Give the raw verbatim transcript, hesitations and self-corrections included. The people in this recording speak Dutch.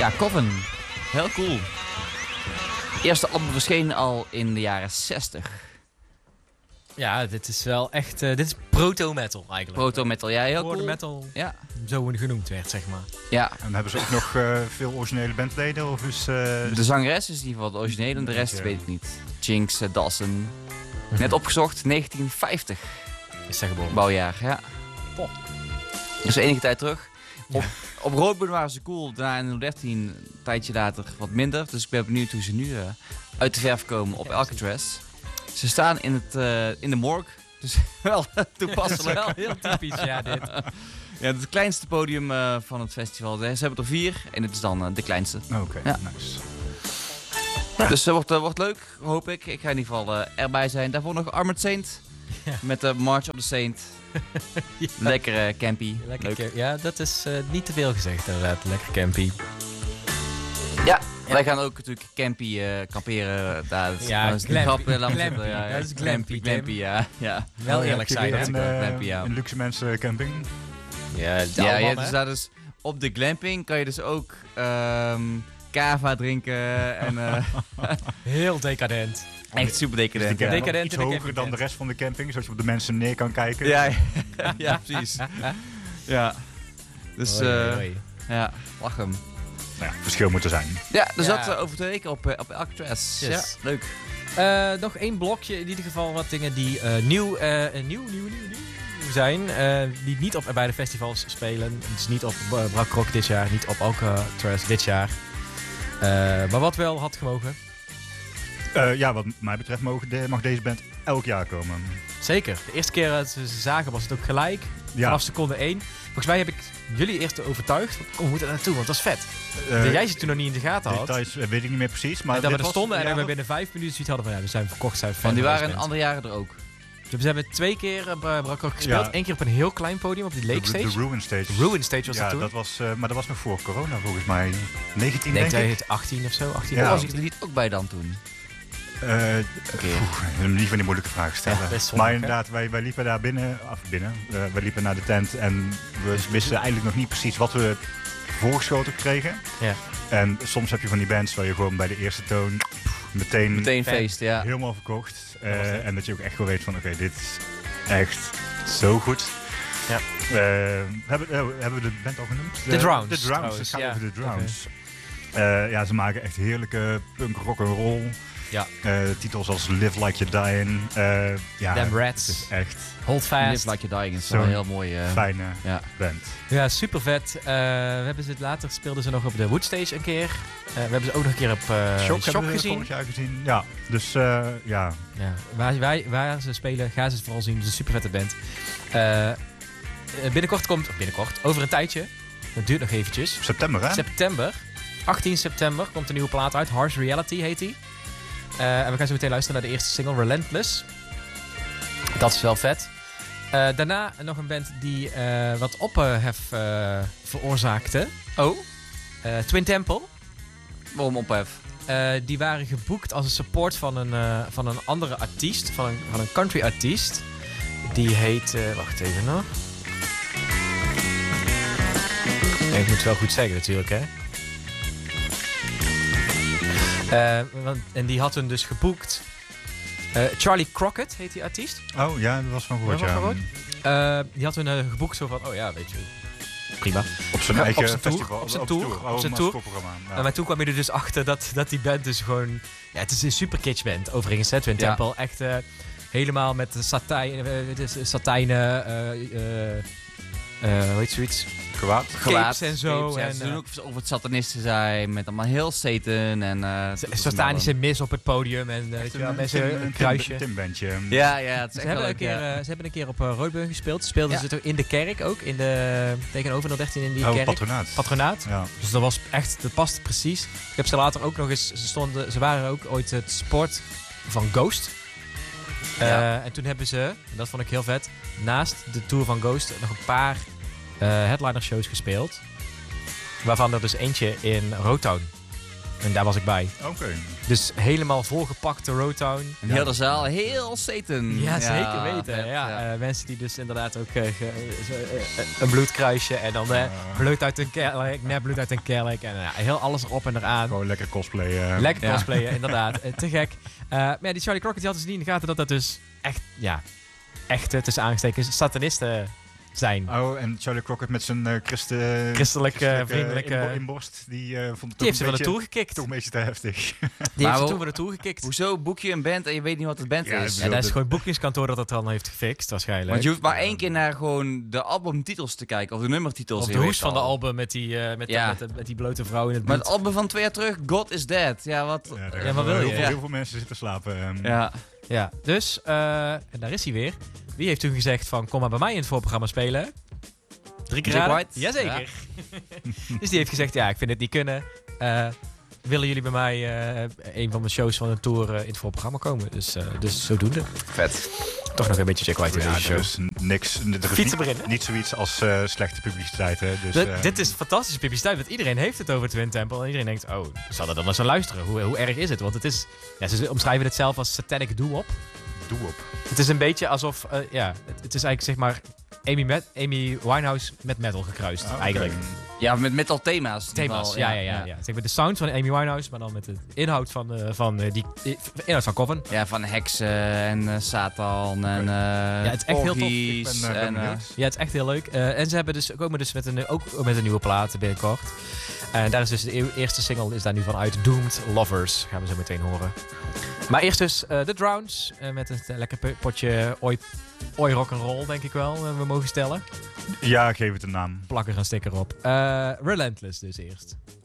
Ja, Coven. Heel cool. Het eerste album verscheen al in de jaren zestig. Ja, dit is wel echt... Uh, dit is proto-metal eigenlijk. Proto-metal, ja, heel Voor cool. de metal ja. zo genoemd werd, zeg maar. Ja. En hebben ze ook nog uh, veel originele bandleden? Of is, uh... De zangeres is in ieder geval de originele en de rest ja. weet ik niet. Jinx uh, Dawson. Net opgezocht, negentien vijftig. Is dat geboren? Bouwjaar, ja. Oh. Dus enige tijd terug. Op, Ja. op Roodburn waren ze cool, daarna in nul dertien, een tijdje later wat minder. Dus ik ben benieuwd hoe ze nu uh, uit de verf komen op ja, Alcatraz. Ze staan in, het, uh, in de morgue, dus wel toepasselijk. Wel heel typisch, ja, dit. Ja, het kleinste podium uh, van het festival. Ze hebben er vier en dit is dan uh, de kleinste. Oké, okay, ja. nice. Ja. Dus het uh, wordt, uh, wordt leuk, hoop ik. Ik ga in ieder geval uh, erbij zijn. Daarvoor nog Armored Saint ja. met de March of the Saint. ja. Lekker uh, campy. Lekker leuk. Camp- ja, dat is uh, niet te veel gezegd inderdaad. Lekker campy. Ja. Ja. Wij gaan ook natuurlijk campy uh, kamperen. Daar is ja, dat is glampy. Grap, uh, glampy. Zitten, ja, ja. Dat is glampy. Glampy, ja. ja. Wel eerlijk zijn. Dat Dat een, uh, glampy, ja. Een luxe mensen camping. Ja, ja, ja dus, daar dus op de glamping kan je dus ook um, kava drinken. en, uh, heel decadent. Echt super decadent. Dus ja. decadent iets hoger dan de rest van de camping, zodat je op de mensen neer kan kijken. Ja, ja, ja precies. ja. Dus oei, oei, oei. Uh, ja, lach hem. Nou ja, verschil moet er zijn. Ja, dus ja. dat uh, over twee weken op, uh, op Alcatraz. Yes. Ja, leuk. Uh, nog één blokje, in ieder geval wat dingen die uh, nieuw, uh, nieuw, nieuw, nieuw, nieuw zijn. Uh, die niet op, bij de festivals spelen. Dus niet op uh, Brak Rock dit jaar, niet op Alcatraz dit jaar. Uh, maar wat wel had gemogen. Uh, ja, wat mij betreft mogen de, mag deze band elk jaar komen. Zeker. De eerste keer dat ze ze zagen was het ook gelijk. Ja. Vanaf seconde één. Volgens mij heb ik jullie eerst overtuigd. Kom, we moeten er naartoe, want dat is vet. Uh, jij zit toen nog niet in de gaten had. Details weet ik niet meer precies. Maar en dat we er was, stonden en ja, dat we binnen vijf minuten zoiets hadden van ja, we zijn verkocht, zijn fan. En die waren in andere jaren er ook. Dus we hebben twee keer uh, Brak Rock gespeeld. Ja. Eén keer op een heel klein podium, op die Lake Stage. De Ruin Stage. Ruin Stage was ja, dat toen. Dat was, uh, maar dat was nog voor corona volgens mij. negentien denk, denk ik. ik. achttien of zo. achttien ja. Was ik er niet ook bij dan toen? Uh, okay. Niet van die moeilijke vragen stellen. Ja, maar inderdaad, wij, wij liepen daar binnen, af binnen. Uh, wij liepen naar de tent en we wisten eigenlijk nog niet precies wat we voorgeschoten kregen. Ja. En soms heb je van die bands waar je gewoon bij de eerste toon meteen, meteen feest, ja. helemaal verkocht. Uh, en dat je ook echt wel weet van oké, okay, dit is echt zo goed. Ja. Uh, hebben, uh, hebben we de band al genoemd? De Drowns. De Drowns, het gaat ja. over de Drowns. Okay. Uh, ja, ze maken echt heerlijke punk rock and roll. Ja. Uh, titels als Live Like You're Dying. Uh, ja, Damn Rats. Het is echt... Hold Fast. Live Like You're Dying is wel een heel mooi... Uh, fijne ja. band. Ja, super vet. Uh, we hebben ze later speelden ze nog op de Woodstage een keer. Uh, we hebben ze ook nog een keer op uh, Shock, Shock gezien. vorig jaar gezien. Ja, dus uh, ja. ja. Waar, wij, waar ze spelen, gaan ze vooral zien. Het is een super vette band. Uh, binnenkort komt... Binnenkort, over een tijdje. Dat duurt nog eventjes. September, hè? September. achttien september komt een nieuwe plaat uit. Harsh Reality heet die. Uh, en we gaan zo meteen luisteren naar de eerste single, Relentless. Dat is wel vet. Uh, daarna nog een band die uh, wat ophef uh, veroorzaakte. Oh? Uh, Twin Temple. Waarom ophef? Uh, die waren geboekt als een support van een, uh, van een andere artiest. Van een, van een country artiest. Die heet... Uh, wacht even nog. Ja, ik moet het wel goed zeggen natuurlijk, hè. Uh, want, en die had hun dus geboekt. Uh, Charlie Crockett heet die artiest. Oh ja, dat was van gehoord, ja. Gehoord? Uh, die had hun uh, geboekt zo van, oh ja, weet je, prima. Op zijn eigen op zijn festival. Tour, op zijn op tour. tour. Oh, op zijn tour. Ja. Uh, maar toen kwam je er dus achter dat, dat die band dus gewoon... Ja, het is een super kitsch band, overigens, hè, Twin Temple. Ja. Echt uh, helemaal met satijn, uh, satijnen, uh, uh, uh, hoe heet zoiets? Gewaad. Gewaad en zo. Capes, ja, en, ze doen ook of het satanisten zijn, met allemaal heel Satan en... Uh, satanische mis op het podium en uh, weet je wel, mensen een, een kruisje. Een timbandje. Ja, ja, het is ze, echt hebben leuk, een keer, ja. uh, ze hebben een keer op uh, Roodburn gespeeld. Speelden ja. ze in de kerk ook, in de, tegenover nul dertien in die oh, kerk. Patronaat. Patronaat. Ja. Dus dat was echt, dat past precies. Ik heb ze later ook nog eens, ze, stonden, ze waren ook ooit het support van Ghost. Uh, ja. En toen hebben ze, en dat vond ik heel vet, naast de tour van Ghost nog een paar uh, headliner shows gespeeld. Waarvan er dus eentje in Rotown. En daar was ik bij. Oké. Okay. Dus helemaal volgepakte Roadtown. En heel de zaal, heel Satan. Ja, ja zeker weten. Vet, ja, ja. Uh, mensen die dus inderdaad ook uh, ge, uh, een bloedkruisje en dan uh, bloed uit een kelk, net bloed uit een kelk. En uh, heel alles erop en eraan. Gewoon lekker cosplayen. Lekker ja. cosplayen, inderdaad. Uh, te gek. Uh, maar ja, die Charlie Crockett die had dus niet in de gaten dat dat dus echt, ja, echte, tussen aangestekens, satanisten zijn. Oh, en Charlie Crockett met zijn uh, christen, christelijke, vriendelijke... inbo- inborst, die uh, vond het die heeft ze een van de beetje, tour gekikt. toch een beetje te heftig. Die Maar heeft ze ho- toen van de tour gekikt. Hoezo boek je een band en je weet niet wat de band Ja, is? ik Ja, dat is gewoon het boekingskantoor dat het dan heeft gefixt, waarschijnlijk. Want je hoeft maar één keer naar gewoon de albumtitels te kijken, of de nummertitels. Of je de weet hoes van de al. album met die, uh, met, Ja. de, met, de, met die blote vrouw in het Maar bloed. het album van twee jaar terug, God is Dead. Ja, wat... Ja, daar Ja, hebben wat wil heel, je? veel, Ja. heel veel mensen zitten slapen. Um, Ja. Ja, dus, uh, en daar is hij weer. Wie heeft toen gezegd van, kom maar bij mij in het voorprogramma spelen? Drie keer Jack raden? White? Jazeker. Ja. Dus die heeft gezegd, ja, ik vind het niet kunnen. Uh, willen jullie bij mij uh, een van mijn shows van de tour uh, in het voorprogramma komen? Dus, uh, dus zodoende. Vet. Toch nog een beetje Jack White in Ja, deze er show. is niks. Er is Fietsen niet, beginnen. niet zoiets als uh, slechte publiciteit. Hè. Dus, Dat- uh, dit is fantastische publiciteit, want iedereen heeft het over Twin Temple. En iedereen denkt, oh, zal er dan eens aan luisteren? Hoe, hoe erg is het? Want het is, ja, ze omschrijven het zelf als satanic doo-wop. Doe op. Het is een beetje alsof, uh, ja, het, het is eigenlijk zeg maar Amy, Met, Amy Winehouse met metal gekruist, Ah, oké. eigenlijk. Ja, met metal thema's. in ieder Thema's, geval, ja, ja, ja, ja. Zeg maar de sound van Amy Winehouse, maar dan met de inhoud van, uh, van uh, die, die inhoud van Coven. Ja, van heksen en uh, Satan en uh, Ja, het is echt heel tof. orgies Ik ben, uh, en, ben uh, benieuwd. Ja, het is echt heel leuk. Uh, en ze hebben dus, komen dus met een, ook met een nieuwe plaat binnenkort. En daar is dus de e- eerste single is daar nu van uit. Doomed Lovers. Gaan we zo meteen horen. Maar eerst dus uh, The Drowns. Uh, met een uh, lekker pe- potje oi, oi rock'n'roll, denk ik wel. Uh, we mogen stellen. Ja, geef het een naam. Plak er een sticker op. Uh, Relentless dus eerst.